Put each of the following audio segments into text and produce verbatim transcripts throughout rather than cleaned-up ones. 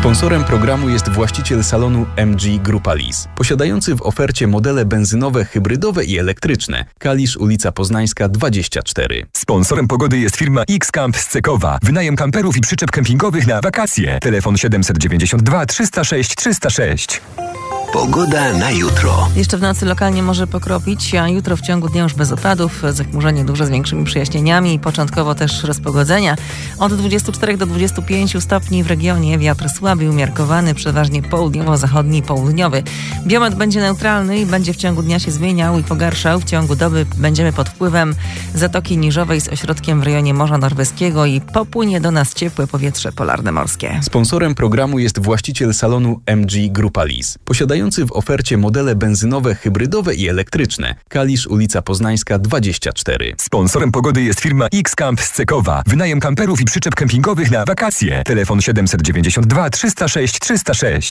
Sponsorem programu jest właściciel salonu M G Grupa Lease, posiadający w ofercie modele benzynowe, hybrydowe i elektryczne. Kalisz, ulica Poznańska dwadzieścia cztery. Sponsorem pogody jest firma X-Camp z Cekowa. Wynajem kamperów i przyczep kempingowych na wakacje. Telefon siedem dziewięć dwa trzysta sześć trzysta sześć. Pogoda na jutro. Jeszcze w nocy lokalnie może pokropić, a jutro w ciągu dnia już bez opadów. Zachmurzenie duże z większymi przejaśnieniami i początkowo też rozpogodzenia. Od dwudziestu czterech do dwudziestu pięciu stopni w regionie. Wiatr słaby, umiarkowany, przeważnie południowo-zachodni i południowy. Biometr będzie neutralny i będzie w ciągu dnia się zmieniał i pogarszał. W ciągu doby będziemy pod wpływem Zatoki Niżowej z ośrodkiem w rejonie Morza Norweskiego i popłynie do nas ciepłe powietrze polarne morskie. Sponsorem programu jest właściciel salonu M G Grupa Lease, posiadający w ofercie modele benzynowe, hybrydowe i elektryczne. Kalisz, ulica Poznańska dwadzieścia cztery. Sponsorem pogody jest firma X-Camp z Cekowa. Wynajem kamperów i przyczep kempingowych na wakacje. Telefon siedem dziewięć dwa trzysta sześć trzysta sześć.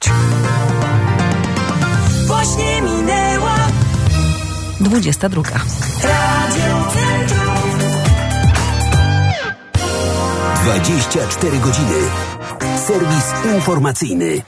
Właśnie minęła dwudziesta druga. Radio Centrum. dwadzieścia cztery godziny. Serwis informacyjny.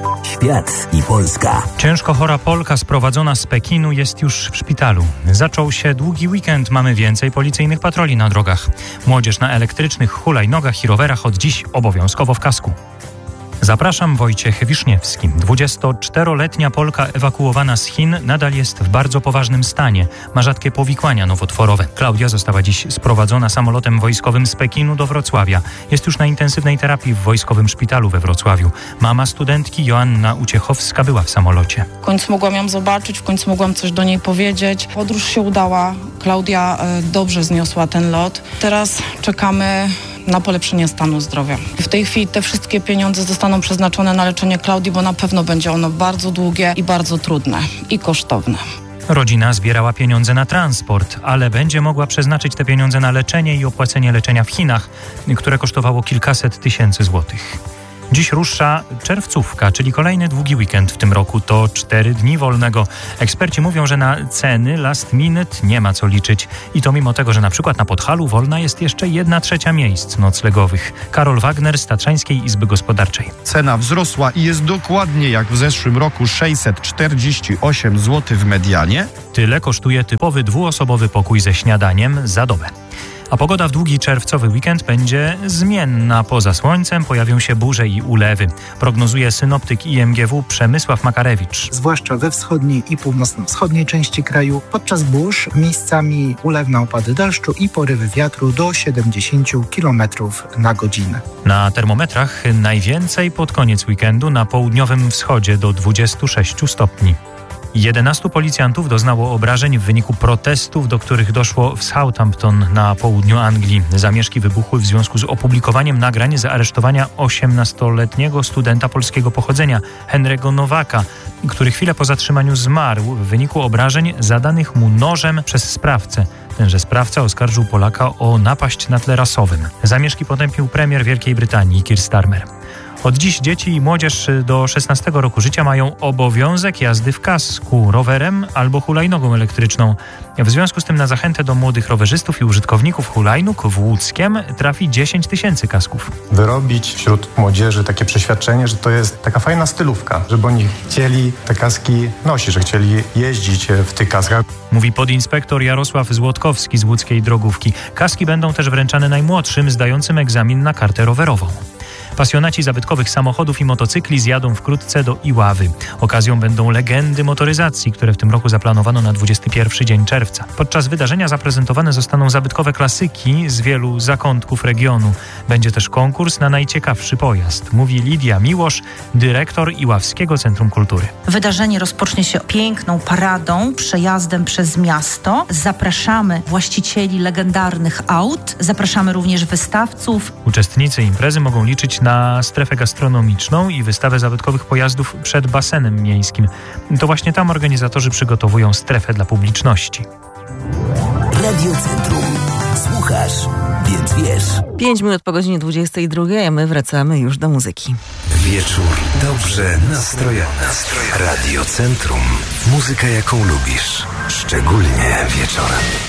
Świat i Polska. Ciężko chora Polka sprowadzona z Pekinu jest już w szpitalu. Zaczął się długi weekend, mamy więcej policyjnych patroli na drogach. Młodzież na elektrycznych hulajnogach i rowerach od dziś obowiązkowo w kasku. Zapraszam, Wojciech Wiszniewski. dwudziestoczteroletnia Polka ewakuowana z Chin nadal jest w bardzo poważnym stanie. Ma rzadkie powikłania nowotworowe. Klaudia została dziś sprowadzona samolotem wojskowym z Pekinu do Wrocławia. Jest już na intensywnej terapii w wojskowym szpitalu we Wrocławiu. Mama studentki Joanna Uciechowska była w samolocie. W końcu mogłam ją zobaczyć, w końcu mogłam coś do niej powiedzieć. Podróż się udała. Klaudia dobrze zniosła ten lot. Teraz czekamy na polepszenie stanu zdrowia. W tej chwili te wszystkie pieniądze zostaną przeznaczone na leczenie Klaudii, bo na pewno będzie ono bardzo długie i bardzo trudne i kosztowne. Rodzina zbierała pieniądze na transport, ale będzie mogła przeznaczyć te pieniądze na leczenie i opłacenie leczenia w Chinach, które kosztowało kilkaset tysięcy złotych. Dziś rusza czerwcówka, czyli kolejny długi weekend w tym roku. To cztery dni wolnego. Eksperci mówią, że na ceny last minute nie ma co liczyć. I to mimo tego, że na przykład na Podhalu wolna jest jeszcze jedna trzecia miejsc noclegowych. Karol Wagner z Tatrzańskiej Izby Gospodarczej. Cena wzrosła i jest dokładnie jak w zeszłym roku sześćset czterdzieści osiem złotych w medianie. Tyle kosztuje typowy dwuosobowy pokój ze śniadaniem za dobę. A pogoda w długi czerwcowy weekend będzie zmienna. Poza słońcem pojawią się burze i ulewy. Prognozuje synoptyk I M G W Przemysław Makarewicz. Zwłaszcza we wschodniej i północno-wschodniej części kraju podczas burz miejscami ulewne opady deszczu i porywy wiatru do siedemdziesiąt kilometrów na godzinę. Na termometrach najwięcej pod koniec weekendu na południowym wschodzie do dwudziestu sześciu stopni. jedenastu policjantów doznało obrażeń w wyniku protestów, do których doszło w Southampton na południu Anglii. Zamieszki wybuchły w związku z opublikowaniem nagrań zaaresztowania osiemnastoletniego studenta polskiego pochodzenia, Henry'ego Nowaka, który chwilę po zatrzymaniu zmarł w wyniku obrażeń zadanych mu nożem przez sprawcę. Tenże sprawca oskarżył Polaka o napaść na tle rasowym. Zamieszki potępił premier Wielkiej Brytanii Keir Starmer. Od dziś dzieci i młodzież do szesnastego roku życia mają obowiązek jazdy w kasku, rowerem albo hulajnogą elektryczną. W związku z tym na zachętę do młodych rowerzystów i użytkowników hulajnóg w Łódzkiem trafi dziesięć tysięcy kasków. Wyrobić wśród młodzieży takie przeświadczenie, że to jest taka fajna stylówka, żeby oni chcieli te kaski nosić, że chcieli jeździć w tych kaskach. Mówi podinspektor Jarosław Złotkowski z łódzkiej drogówki. Kaski będą też wręczane najmłodszym zdającym egzamin na kartę rowerową. Pasjonaci zabytkowych samochodów i motocykli zjadą wkrótce do Iławy. Okazją będą legendy motoryzacji, które w tym roku zaplanowano na dwudziesty pierwszy dzień czerwca. Podczas wydarzenia zaprezentowane zostaną zabytkowe klasyki z wielu zakątków regionu. Będzie też konkurs na najciekawszy pojazd, mówi Lidia Miłosz, dyrektor Iławskiego Centrum Kultury. Wydarzenie rozpocznie się piękną paradą, przejazdem przez miasto. Zapraszamy właścicieli legendarnych aut, zapraszamy również wystawców. Uczestnicy imprezy mogą liczyć na na strefę gastronomiczną i wystawę zabytkowych pojazdów przed basenem miejskim. To właśnie tam organizatorzy przygotowują strefę dla publiczności. Radio Centrum. Słuchasz, więc wiesz. Pięć minut po godzinie dwudziestej drugiej, a my wracamy już do muzyki. Wieczór dobrze nastrojony. Radio Centrum. Muzyka, jaką lubisz. Szczególnie wieczorem.